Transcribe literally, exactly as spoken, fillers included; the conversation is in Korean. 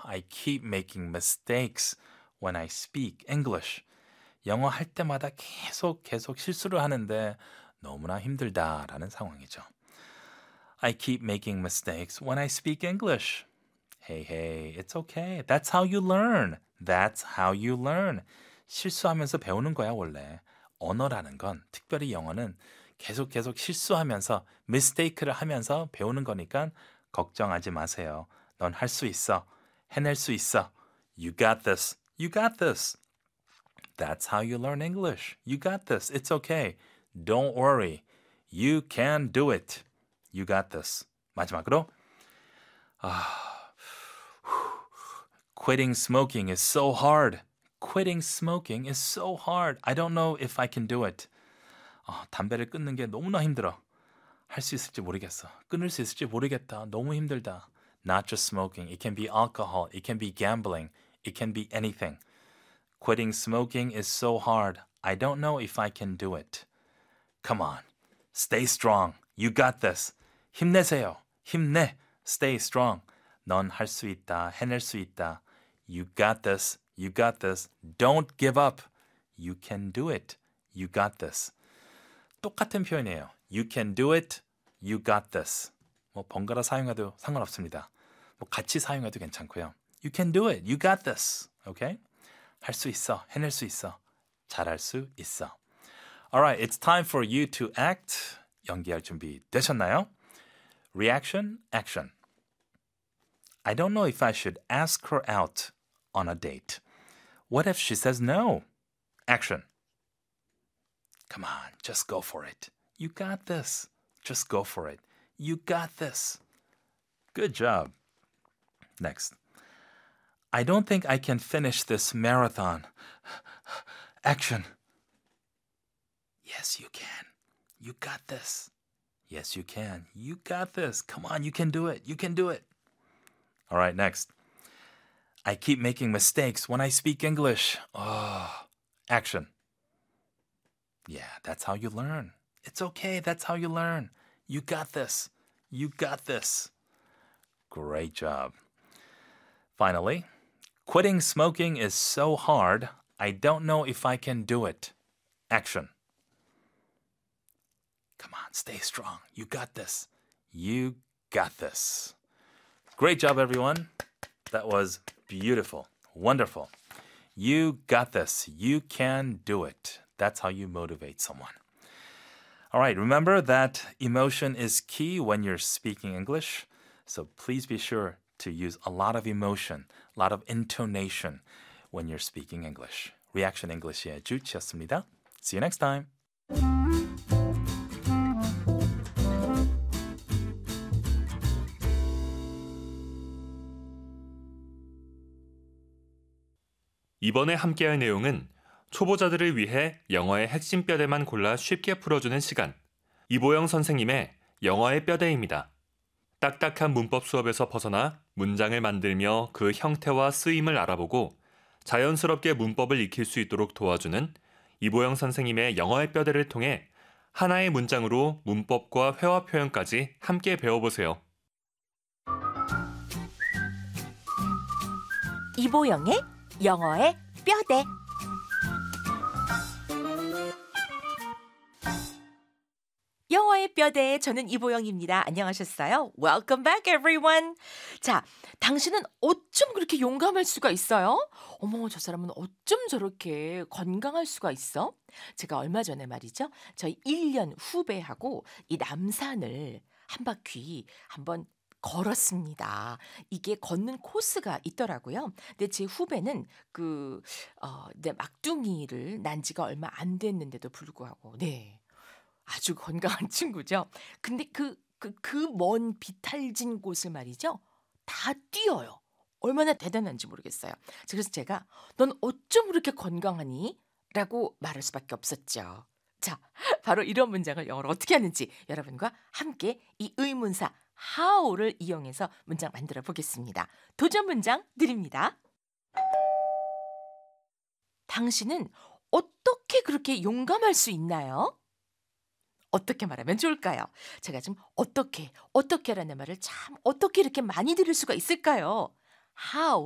I keep making mistakes when I speak English. 영어 할 때마다 계속 계속 실수를 하는데 너무나 힘들다라는 상황이죠. I keep making mistakes when I speak English. Hey, hey, it's okay. That's how you learn. That's how you learn. 실수하면서 배우는 거야, 원래. 언어라는 건, 특별히 영어는 계속 계속 실수하면서, mistake를 하면서 배우는 거니까 걱정하지 마세요. 넌 할 수 있어. 해낼 수 있어. You got this. You got this. That's how you learn English. You got this. It's okay. Don't worry. You can do it. You got this. 마지막으로 아, Quitting smoking is so hard. Quitting smoking is so hard. I don't know if I can do it. 아, 담배를 끊는 게 너무나 힘들어. 할 수 있을지 모르겠어. 끊을 수 있을지 모르겠다. 너무 힘들다. Not just smoking. It can be alcohol. It can be gambling. It can be anything. Quitting smoking is so hard. I don't know if I can do it. Come on. Stay strong. You got this. 힘내세요. 힘내. Stay strong. 넌 할 수 있다. 해낼 수 있다. You got this. You got this. Don't give up. You can do it. You got this. 똑같은 표현이에요. You can do it. You got this. 뭐 번갈아 사용해도 상관없습니다. 뭐 같이 사용해도 괜찮고요. You can do it. You got this. Okay? 할 수 있어. 해낼 수 있어. 잘할 수 있어. Alright, it's time for you to act. 연기할 준비 되셨나요? Reaction, action. I don't know if I should ask her out on a date. What if she says no? Action. Come on, just go for it. You got this. Just go for it. You got this. Good job. Next. I don't think I can finish this marathon. Action. Yes, you can. You got this. Yes, you can. You got this. Come on, you can do it. You can do it. All right, next. I keep making mistakes when I speak English. Oh, action. Yeah, that's how you learn. It's okay. That's how you learn. You got this. You got this. Great job. Finally, quitting smoking is so hard. I don't know if I can do it. Action. Come on, stay strong. You got this. You got this. Great job, everyone. That was beautiful. Wonderful. You got this. You can do it. That's how you motivate someone. All right, remember that emotion is key when you're speaking English. So please be sure to use a lot of emotion, a lot of intonation when you're speaking English. Reaction English의 주치였습니다. See you next time. 이번에 함께할 내용은 초보자들을 위해 영어의 핵심 뼈대만 골라 쉽게 풀어주는 시간. 이보영 선생님의 영어의 뼈대입니다. 딱딱한 문법 수업에서 벗어나 문장을 만들며 그 형태와 쓰임을 알아보고 자연스럽게 문법을 익힐 수 있도록 도와주는 이보영 선생님의 영어의 뼈대를 통해 하나의 문장으로 문법과 회화 표현까지 함께 배워보세요. 이보영의 영어의 뼈대. 영어의 뼈대, 저는 이보영입니다. 안녕하셨어요? Welcome back, everyone. 자, 당신은 어쩜 그렇게 용감할 수가 있어요? 어머, 저 사람은 어쩜 저렇게 건강할 수가 있어? 제가 얼마 전에 말이죠. 저희 일 년 후배하고 이 남산을 한 바퀴 한번 걸었습니다. 이게 걷는 코스가 있더라고요. 근데 제 후배는 그 어, 네, 막둥이를 난 지가 얼마 안 됐는데도 불구하고 네. 아주 건강한 친구죠. 근데 그 그 그 먼 비탈진 곳을 말이죠. 다 뛰어요. 얼마나 대단한지 모르겠어요. 그래서 제가 넌 어쩜 그렇게 건강하니? 라고 말할 수밖에 없었죠. 자, 바로 이런 문장을 영어로 어떻게 하는지 여러분과 함께 이 의문사 how를 이용해서 문장 만들어 보겠습니다. 도전 문장 드립니다. 당신은 어떻게 그렇게 용감할 수 있나요? 어떻게 말하면 좋을까요? 제가 지금 어떻게, 어떻게라는 말을 참 어떻게 이렇게 많이 들을 수가 있을까요? How